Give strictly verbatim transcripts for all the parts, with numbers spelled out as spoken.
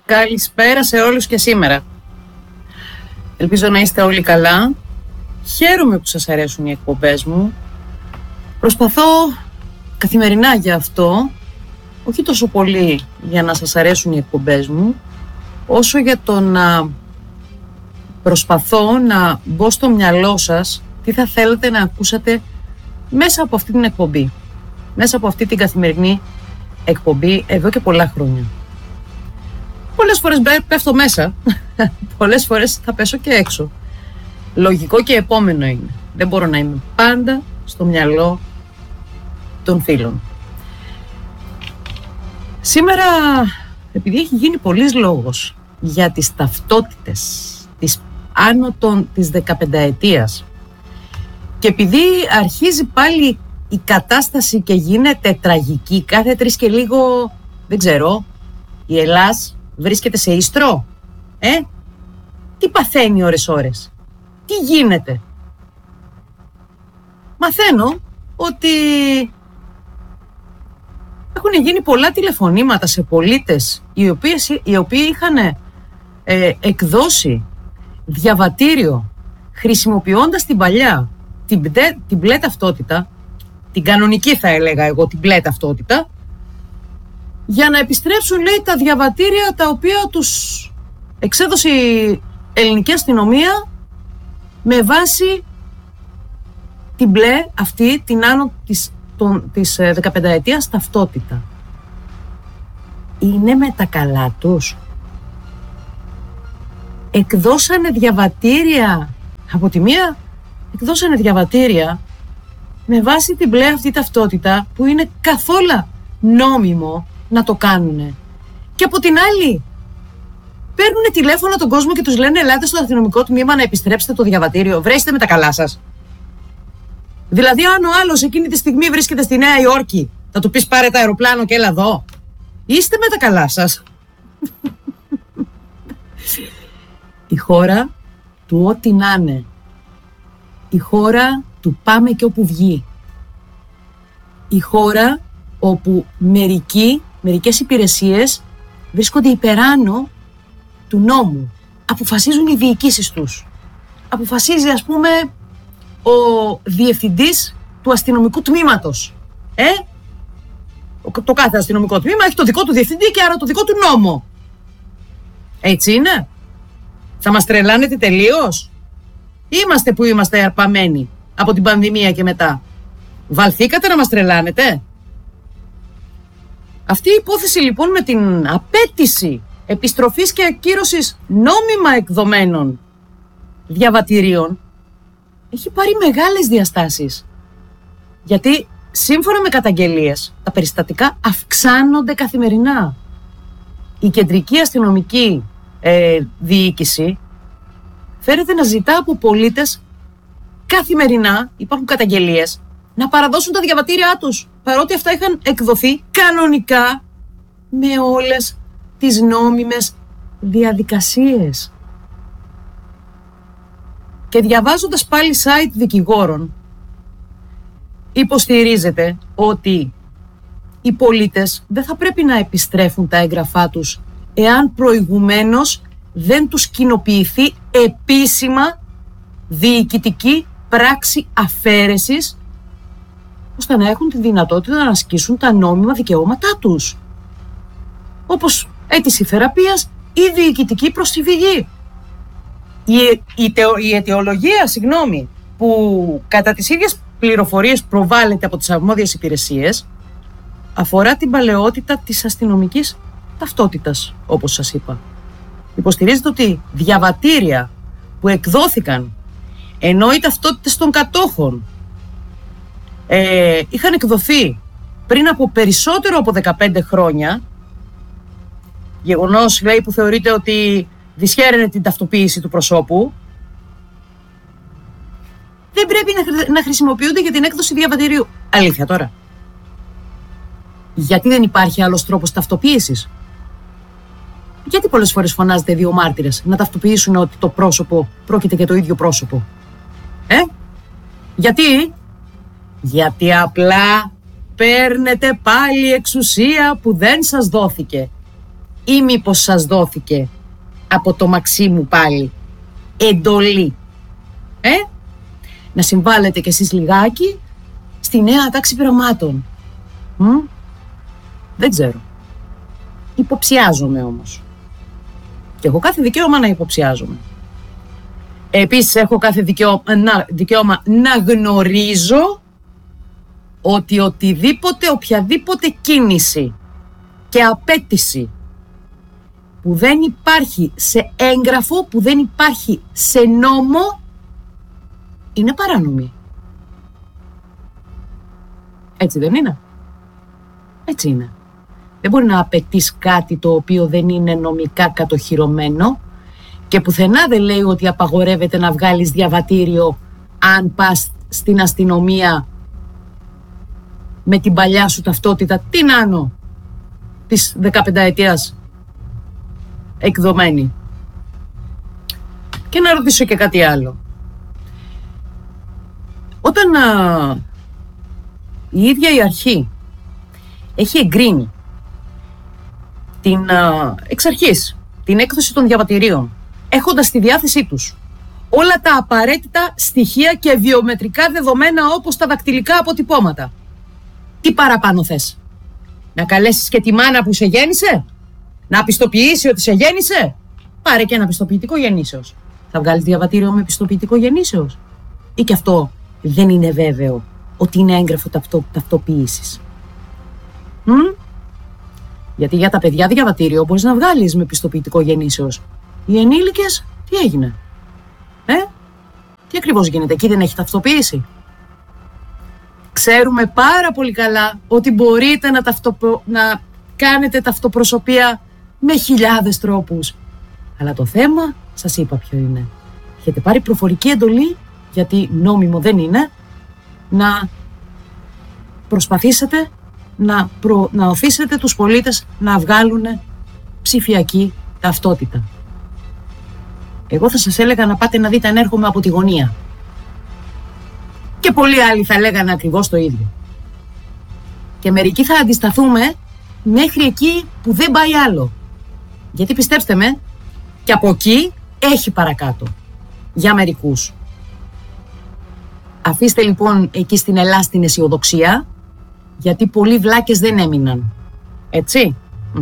Καλησπέρα σε όλους και σήμερα. Ελπίζω να είστε όλοι καλά. Χαίρομαι που σας αρέσουν οι εκπομπές μου. Προσπαθώ καθημερινά για αυτό, όχι τόσο πολύ για να σας αρέσουν οι εκπομπές μου, όσο για το να προσπαθώ να μπω στο μυαλό σας τι θα θέλετε να ακούσατε μέσα από αυτή την εκπομπή, μέσα από αυτή την καθημερινή εκπομπή εδώ και πολλά χρόνια. Πολλές φορές πέφτω μέσα, πολλές φορές θα πέσω και έξω. Λογικό και επόμενο είναι. Δεν μπορώ να είμαι πάντα στο μυαλό των φίλων. Σήμερα, επειδή έχει γίνει πολλής λόγος για τις ταυτότητες της άνω των, της δεκαπενταετίας και επειδή αρχίζει πάλι η κατάσταση και γίνεται τραγική κάθε τρεις και λίγο, δεν ξέρω, η Ελλάς βρίσκεται σε ίστρο, ε? Τι παθαίνει ώρες ώρες, τι γίνεται? Μαθαίνω ότι έχουν γίνει πολλά τηλεφωνήματα σε πολίτες οι, οποίες, οι οποίοι είχαν ε, εκδώσει διαβατήριο χρησιμοποιώντας την παλιά, την, την μπλε ταυτότητα, την κανονική θα έλεγα εγώ, την μπλε ταυτότητα, για να επιστρέψουν, λέει, τα διαβατήρια τα οποία τους εξέδωσε η ελληνική αστυνομία με βάση την μπλε αυτή, την άνω της, των, της δεκαπενταετίας ταυτότητα. Είναι με τα καλά τους? Εκδώσανε διαβατήρια, από τη μία εκδώσανε διαβατήρια με βάση την μπλε αυτή ταυτότητα που είναι καθόλου νόμιμο να το κάνουνε. Και από την άλλη παίρνουν τηλέφωνο τον κόσμο και τους λένε ελάτε στο αστυνομικό τμήμα να επιστρέψετε το διαβατήριο. Βρέστε με τα καλά σας. Δηλαδή αν ο άλλος εκείνη τη στιγμή βρίσκεται στη Νέα Υόρκη, θα του πεις πάρε το αεροπλάνο και έλα εδώ? Είστε με τα καλά σας? Η χώρα του ό,τι να είναι. Η χώρα του πάμε και όπου βγει. Η χώρα όπου μερικοί, μερικές υπηρεσίες βρίσκονται υπεράνω του νόμου. Αποφασίζουν οι διοικήσεις τους. Αποφασίζει, ας πούμε, ο διευθυντής του αστυνομικού τμήματος. Ε? Το κάθε αστυνομικό τμήμα έχει το δικό του διευθυντή και άρα το δικό του νόμο. Έτσι είναι? Θα μας τρελάνετε τελείως? Είμαστε που είμαστε αρπαμένοι από την πανδημία και μετά. Βαλθήκατε να μας τρελάνετε? Αυτή η υπόθεση λοιπόν με την απέτηση επιστροφής και ακύρωσης νόμιμα εκδομένων διαβατηρίων έχει πάρει μεγάλες διαστάσεις. Γιατί σύμφωνα με καταγγελίες τα περιστατικά αυξάνονται καθημερινά. Η κεντρική αστυνομική ε, διοίκηση φέρεται να ζητά από πολίτες καθημερινά, υπάρχουν καταγγελίες, να παραδώσουν τα διαβατήριά τους, παρότι αυτά είχαν εκδοθεί κανονικά με όλες τις νόμιμες διαδικασίες. Και διαβάζοντας πάλι site δικηγόρων, υποστηρίζεται ότι οι πολίτες δεν θα πρέπει να επιστρέφουν τα έγγραφά τους εάν προηγουμένως δεν τους κοινοποιηθεί επίσημα διοικητική πράξη αφαίρεσης, ώστε να έχουν τη δυνατότητα να ασκήσουν τα νόμιμα δικαιώματά τους, όπως αίτηση θεραπείας ή διοικητική προσφυγή. Η, η, η αιτιολογία, συγγνώμη, που κατά τις ίδιες πληροφορίες προβάλλεται από τις αρμόδιες υπηρεσίες αφορά την παλαιότητα της αστυνομικής ταυτότητας, όπως σας είπα. Υποστηρίζεται ότι διαβατήρια που εκδόθηκαν ενώ οι ταυτότητες των κατόχων ε, είχαν εκδοθεί πριν από περισσότερο από δεκαπέντε χρόνια, γεγονός λέει που θεωρείται ότι δυσχέραινε την ταυτοποίηση του προσώπου, δεν πρέπει να, να χρησιμοποιούνται για την έκδοση διαβατηρίου. Αλήθεια τώρα? Γιατί δεν υπάρχει άλλος τρόπος ταυτοποίησης? Γιατί πολλές φορές φωνάζετε δύο μάρτυρες να ταυτοποιήσουν ότι το πρόσωπο πρόκειται για το ίδιο πρόσωπο? Ε? Γιατί? Γιατί απλά παίρνετε πάλι εξουσία που δεν σας δόθηκε. ή μήπως σας δόθηκε από το Μαξίμου πάλι εντολή, ε? Να συμβάλλετε κι εσείς λιγάκι στη νέα τάξη πραγμάτων. Μ? Δεν ξέρω. Υποψιάζομαι όμως. Και έχω κάθε δικαίωμα να υποψιάζομαι. Επίσης έχω κάθε δικαίωμα να, δικαίωμα να γνωρίζω ότι οτιδήποτε, οποιαδήποτε κίνηση και απέτηση που δεν υπάρχει σε έγγραφο, που δεν υπάρχει σε νόμο, είναι παράνομη. Έτσι δεν είναι? Έτσι είναι. Δεν μπορεί να απαιτείς κάτι το οποίο δεν είναι νομικά κατοχυρωμένο και πουθενά δεν λέει ότι απαγορεύεται να βγάλεις διαβατήριο αν πας στην αστυνομία με την παλιά σου ταυτότητα, την άνω της δεκαπενταετίας εκδομένη. Και να ρωτήσω και κάτι άλλο. Όταν α, η ίδια η αρχή έχει εγκρίνει την, α, εξ αρχής την έκδοση των διαβατηρίων, έχοντας στη διάθεσή τους όλα τα απαραίτητα στοιχεία και βιομετρικά δεδομένα όπως τα δακτυλικά αποτυπώματα, τι παραπάνω θες? Να καλέσεις και τη μάνα που σε γέννησε? Να πιστοποιήσει ότι σε γέννησε? Πάρε και ένα πιστοποιητικό γεννήσεως. Θα βγάλεις διαβατήριο με πιστοποιητικό γεννήσεως? Ή και αυτό δεν είναι βέβαιο ότι είναι έγγραφο ταυτο, ταυτοποίησης? Μ? Γιατί για τα παιδιά διαβατήριο μπορείς να βγάλεις με πιστοποιητικό γεννήσεως. Οι ενήλικες, τι έγινε? Ε? Τι ακριβώς γίνεται? Εκεί δεν έχει ταυτοποίηση? Ξέρουμε πάρα πολύ καλά ότι μπορείτε να, ταυτοπρο... να κάνετε ταυτοπροσωπία με χιλιάδες τρόπους. Αλλά το θέμα, σας είπα ποιο είναι. Έχετε πάρει προφορική εντολή, γιατί νόμιμο δεν είναι, να προσπαθήσετε να, προ... να οθήσετε τους πολίτες να βγάλουν ψηφιακή ταυτότητα. Εγώ θα σας έλεγα να πάτε να δείτε αν έρχομαι από τη γωνία. Και πολλοί άλλοι θα λέγανε ακριβώς το ίδιο. Και μερικοί θα αντισταθούμε μέχρι εκεί που δεν πάει άλλο. Γιατί πιστέψτε με, και από εκεί έχει παρακάτω. Για μερικούς. Αφήστε λοιπόν εκεί στην Ελλάδα την αισιοδοξία, γιατί πολλοί βλάκες δεν έμειναν. Έτσι.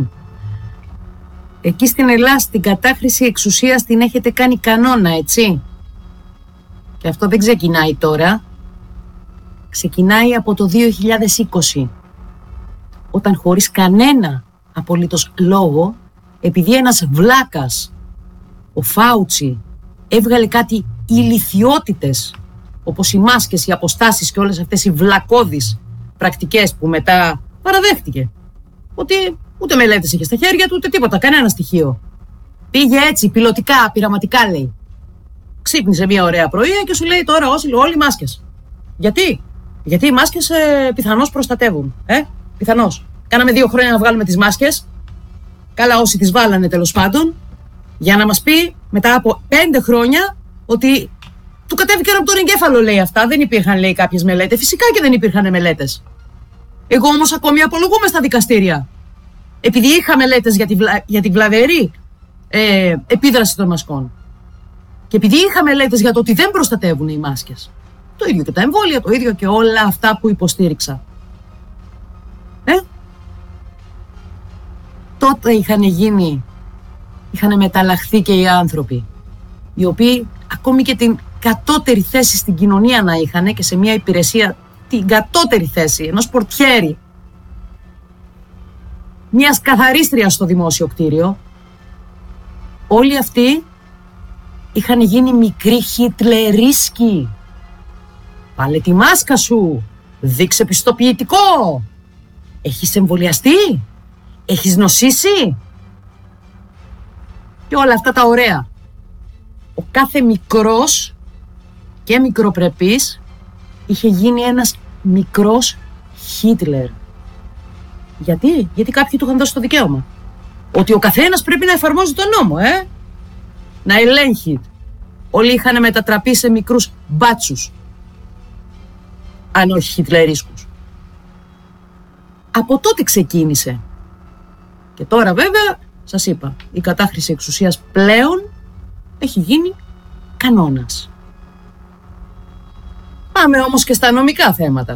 Εκεί στην Ελλάδα την κατάχρηση εξουσίας την έχετε κάνει κανόνα, έτσι. Και αυτό δεν ξεκινάει τώρα. Ξεκινάει από το δύο χιλιάδες είκοσι. Όταν χωρίς κανένα απολύτως λόγο, επειδή ένας βλάκας, ο Φάουτσι, έβγαλε κάτι ηλιθιότητες, όπως οι μάσκες, οι αποστάσεις και όλες αυτές οι βλακώδεις πρακτικές που μετά παραδέχτηκε ότι ούτε μελέτες είχε στα χέρια του, ούτε τίποτα, κανένα στοιχείο. Πήγε έτσι, πιλωτικά, πειραματικά λέει. Ξύπνησε μια ωραία πρωία και σου λέει τώρα όσοι, όλοι μάσκες. Γιατί? Γιατί οι μάσκες ε, πιθανώς προστατεύουν. Ε, πιθανώς. Κάναμε δύο χρόνια να βγάλουμε τις μάσκες. Καλά όσοι τις βάλανε τέλος πάντων. Για να μας πει μετά από πέντε χρόνια ότι του κατέβηκε από τον εγκέφαλο, λέει αυτά. Δεν υπήρχαν, λέει, κάποιες μελέτες. Φυσικά και δεν υπήρχαν μελέτες. Εγώ όμως ακόμη απολογούμαι στα δικαστήρια. Επειδή είχα μελέτες για τη, βλα... για τη βλαβερή ε, επίδραση των μασκών. Και επειδή είχα μελέτες για το ότι δεν προστατεύουν οι μάσκες. Το ίδιο και τα εμβόλια, το ίδιο και όλα αυτά που υποστήριξα. Ε? Τότε είχαν γίνει, είχαν μεταλλαχθεί και οι άνθρωποι, οι οποίοι ακόμη και την κατώτερη θέση στην κοινωνία να είχαν και σε μια υπηρεσία, την κατώτερη θέση ενός πορτιέρι, μιας καθαρίστριας στο δημόσιο κτίριο, όλοι αυτοί είχαν γίνει μικροί χιτλερίσκοι. Βάλε τη μάσκα σου, δείξε πιστοποιητικό. Έχεις εμβολιαστεί, έχεις νοσήσει. Και όλα αυτά τα ωραία. Ο κάθε μικρός και μικροπρεπής είχε γίνει ένας μικρός Χίτλερ. Γιατί? Γιατί κάποιοι του είχαν δώσει το δικαίωμα. Ότι ο καθένας πρέπει να εφαρμόζει τον νόμο, ε? Να ελέγχει. Όλοι είχαν μετατραπεί σε μικρούς μπάτσους. Αν όχι χιτλερίσκους. Από τότε ξεκίνησε. Και τώρα βέβαια σας είπα, η κατάχρηση εξουσίας πλέον έχει γίνει κανόνας. Πάμε όμως και στα νομικά θέματα.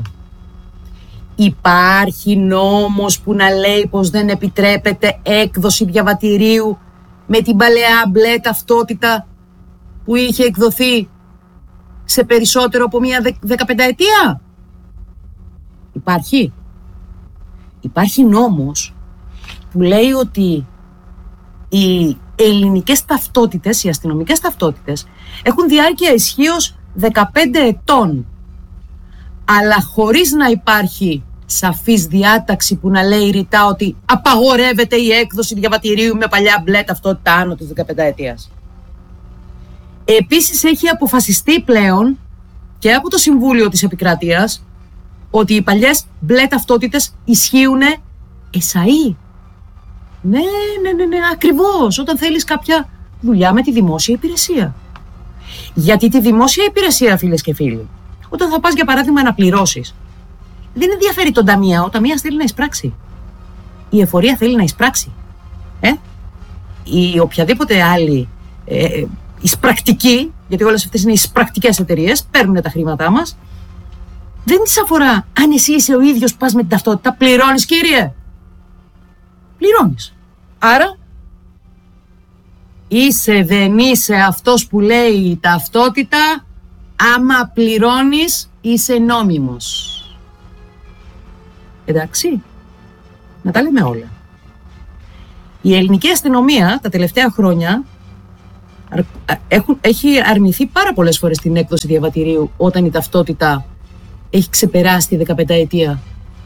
Υπάρχει νόμος που να λέει πως δεν επιτρέπεται έκδοση διαβατηρίου με την παλαιά μπλε ταυτότητα που είχε εκδοθεί σε περισσότερο από μία δεκαπενταετία? Υπάρχει. Υπάρχει νόμος που λέει ότι οι ελληνικές ταυτότητες, οι αστυνομικές ταυτότητες έχουν διάρκεια ισχύως δεκαπέντε ετών, αλλά χωρίς να υπάρχει σαφής διάταξη που να λέει ρητά ότι απαγορεύεται η έκδοση διαβατηρίου με παλιά μπλε ταυτότητα άνω της δεκαπενταετίας. Επίσης έχει αποφασιστεί πλέον και από το Συμβούλιο της Επικρατείας ότι οι παλιές μπλε ταυτότητες ισχύουν εσαΐ. Ναι, ναι, ναι, ναι, ακριβώς, όταν θέλεις κάποια δουλειά με τη δημόσια υπηρεσία. Γιατί τη δημόσια υπηρεσία, φίλες και φίλοι, όταν θα πας για παράδειγμα να πληρώσεις, δεν ενδιαφέρει τον ταμεία, ο ταμείας θέλει να εισπράξει. Η εφορία θέλει να εισπράξει. Ε? Η οποιαδήποτε άλλη ε, εισπρακτική, γιατί όλες αυτές είναι εισπρακτικές εταιρείες, παίρνουν τα χρήματά μας, δεν τις αφορά αν εσύ είσαι ο ίδιος που πας με την ταυτότητα. Πληρώνεις, κύριε. Πληρώνεις. Άρα, είσαι δεν είσαι αυτός που λέει η ταυτότητα, άμα πληρώνεις είσαι νόμιμος. Εντάξει, να τα λέμε όλα. Η ελληνική αστυνομία τα τελευταία χρόνια έχουν, έχει αρνηθεί πάρα πολλές φορές την έκδοση διαβατηρίου όταν η ταυτότητα έχει ξεπεράσει τη δεκαπενταετία.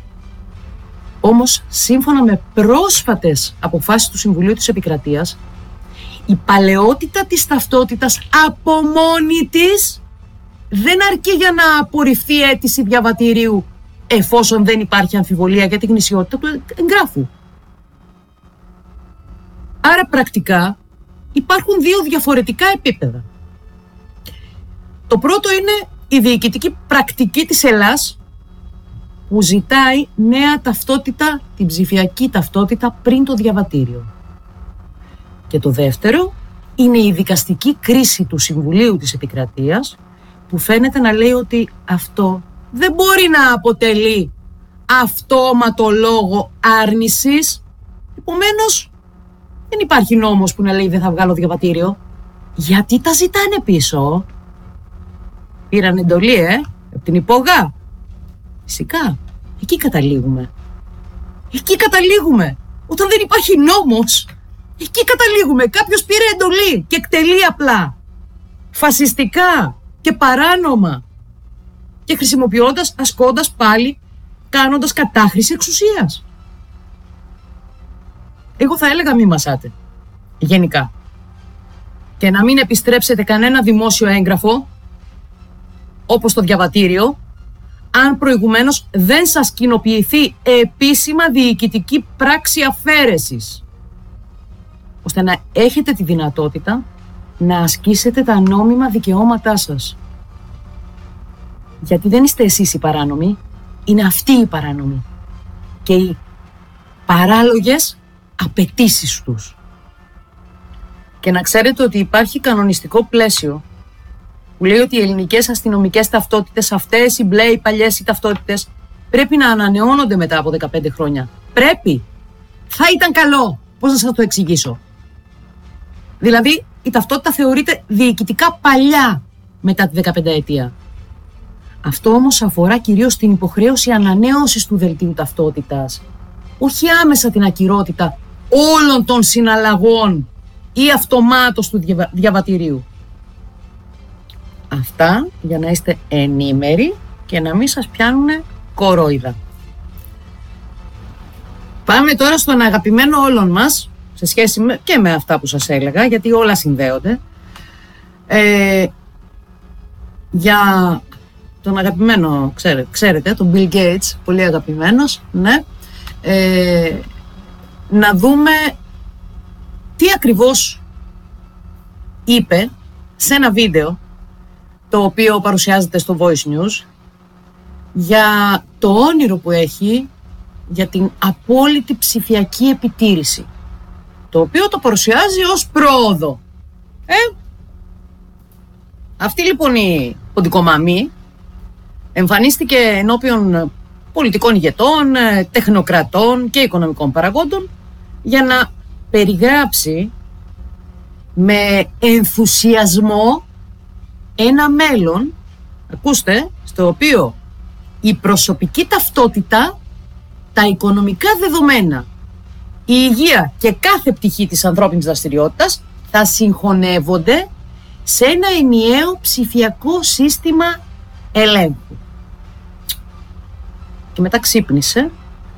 Όμως, σύμφωνα με πρόσφατες αποφάσεις του Συμβουλίου της Επικρατείας, η παλαιότητα της ταυτότητας από μόνη της δεν αρκεί για να απορριφθεί αίτηση διαβατηρίου εφόσον δεν υπάρχει αμφιβολία για την γνησιότητα του εγγράφου. Άρα πρακτικά υπάρχουν δύο διαφορετικά επίπεδα. Το πρώτο είναι η διοικητική πρακτική της Ελλάς που ζητάει νέα ταυτότητα, την ψηφιακή ταυτότητα πριν το διαβατήριο. Και το δεύτερο είναι η δικαστική κρίση του Συμβουλίου της Επικρατείας που φαίνεται να λέει ότι αυτό δεν μπορεί να αποτελεί αυτόματο λόγο άρνησης. Επομένως, δεν υπάρχει νόμος που να λέει δεν θα βγάλω διαβατήριο. Γιατί τα ζητάνε πίσω? Πήραν εντολή, ε, από την υπόγα. Φυσικά, εκεί καταλήγουμε. Εκεί καταλήγουμε. Όταν δεν υπάρχει νόμος, εκεί καταλήγουμε. Κάποιος πήρε εντολή και εκτελεί απλά. Φασιστικά και παράνομα. Και χρησιμοποιώντας, ασκώντας πάλι, κάνοντας κατάχρηση εξουσίας. Εγώ θα έλεγα μη μασάτε. Γενικά. Και να μην επιστρέψετε κανένα δημόσιο έγγραφο, όπως το διαβατήριο, αν προηγουμένως δεν σας κοινοποιηθεί επίσημα διοικητική πράξη αφαίρεσης, ώστε να έχετε τη δυνατότητα να ασκήσετε τα νόμιμα δικαιώματά σας. Γιατί δεν είστε εσείς οι παράνομοι, είναι αυτοί οι παράνομοι και οι παράλογες απαιτήσεις τους. Και να ξέρετε ότι υπάρχει κανονιστικό πλαίσιο που λέει ότι οι ελληνικές αστυνομικές ταυτότητες, αυτές οι μπλε, οι παλιές οι ταυτότητες, πρέπει να ανανεώνονται μετά από δεκαπέντε χρόνια. Πρέπει. Θα ήταν καλό. Πώς να σας το εξηγήσω? Δηλαδή, η ταυτότητα θεωρείται διοικητικά παλιά μετά τη δεκαπενταετία. Αυτό όμως αφορά κυρίως την υποχρέωση ανανέωσης του δελτίου ταυτότητας, όχι άμεσα την ακυρότητα όλων των συναλλαγών ή αυτομάτως του διαβα... διαβατηρίου. Αυτά για να είστε ενήμεροι και να μην σας πιάνουν κορόιδα. Πάμε τώρα στον αγαπημένο όλων μας, σε σχέση με, και με αυτά που σας έλεγα, γιατί όλα συνδέονται. Ε, για τον αγαπημένο, ξέρετε, ξέρετε, τον Bill Gates, πολύ αγαπημένος, ναι. Ε, να δούμε τι ακριβώς είπε σε ένα βίντεο το οποίο παρουσιάζεται στο Voice News για το όνειρο που έχει για την απόλυτη ψηφιακή επιτήρηση. το οποίο το παρουσιάζει ως πρόοδο. Ε? Αυτή λοιπόν η ποντικομαμή εμφανίστηκε ενώπιον πολιτικών ηγετών, τεχνοκρατών και οικονομικών παραγόντων για να περιγράψει με ενθουσιασμό ένα μέλλον, ακούστε, στο οποίο η προσωπική ταυτότητα, τα οικονομικά δεδομένα, η υγεία και κάθε πτυχή της ανθρώπινης δραστηριότητας θα συγχωνεύονται σε ένα ενιαίο ψηφιακό σύστημα ελέγχου. Και μετά ξύπνησε,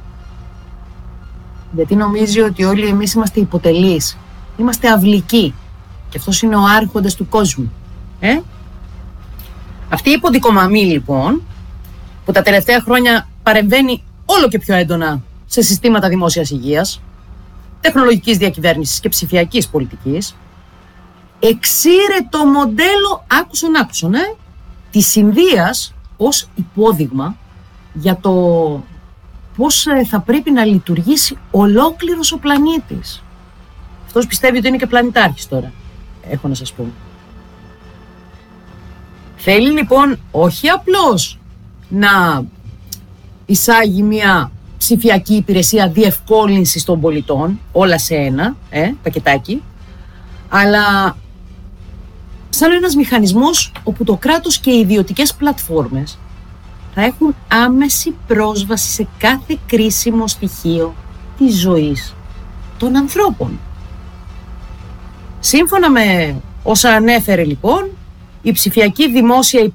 γιατί νομίζει ότι όλοι εμείς είμαστε υποτελείς, είμαστε αυλικοί και αυτός είναι ο άρχοντας του κόσμου. Ε? Αυτή η ποντικομαμή λοιπόν, που τα τελευταία χρόνια παρεμβαίνει όλο και πιο έντονα σε συστήματα δημόσιας υγείας, τεχνολογικής διακυβέρνησης και ψηφιακής πολιτικής, εξήρε το μοντέλο άκουσον άκουσον ε, της Ινδίας ως υπόδειγμα για το πώς θα πρέπει να λειτουργήσει ολόκληρος ο πλανήτης. Αυτός πιστεύει ότι είναι και πλανητάρχης τώρα, έχω να σας πω. Θέλει λοιπόν όχι απλώς να εισάγει μια ψηφιακή υπηρεσία διευκόλυνσης των πολιτών, όλα σε ένα, ε, πακετάκι, αλλά σαν ένας μηχανισμός όπου το κράτος και οι ιδιωτικές πλατφόρμες θα έχουν άμεση πρόσβαση σε κάθε κρίσιμο στοιχείο της ζωής των ανθρώπων. Σύμφωνα με όσα ανέφερε λοιπόν, η ψηφιακή δημόσια